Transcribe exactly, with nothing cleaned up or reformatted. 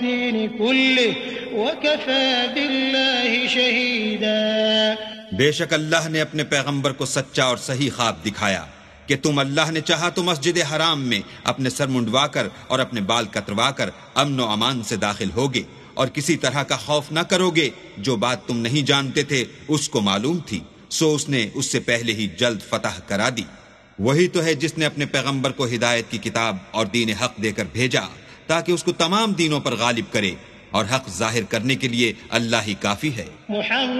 बेशक अल्लाह ने अपने पैगंबर को सच्चा और सही ख्वाब दिखाया कि तुम अल्लाह ने चाहा तो मस्जिद हराम में अपने सर मुंडवाकर और अपने बाल कतरवाकर अमन व अमान से दाखिल होगे और किसी तरह का खौफ न करोगे। जो बात तुम नहीं जानते थे उसको मालूम थी, सो उसने उससे पहले ही जल्द फतह करा दी। वही तो है जिसने अपने पैगंबर को हिदायत की किताब और दीन हक देकर भेजा ताकि उसको तमाम दीनों पर गालिब करे, और हक जाहिर करने के लिए अल्लाह ही काफी है।